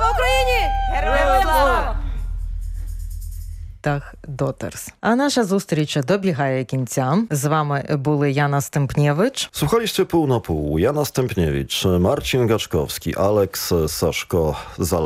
Слава Україні! Героям слава! Тах Дотерс. А наша зустріч добігає кінця. З вами були Jana Stępniewicz. Słuchaliście pół na pół. Jana Stępniewicz, Marcin Gaczkowski, Aleks Saszko,